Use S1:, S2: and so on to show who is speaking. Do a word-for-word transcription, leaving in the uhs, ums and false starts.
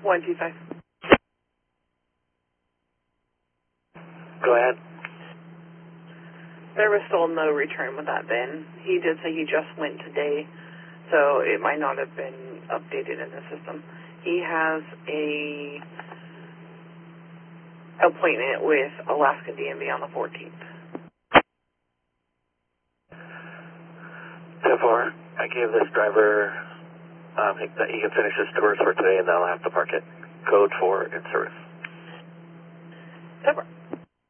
S1: one two five.
S2: Go ahead.
S1: There was still no return with that bin. He did say he just went today, so it might not have been updated in the system. He has a appointment with Alaska D M V on the fourteenth.
S2: ten four, I gave this driver um, that he can finish his tours for today and then I'll have to park it. Code for in service.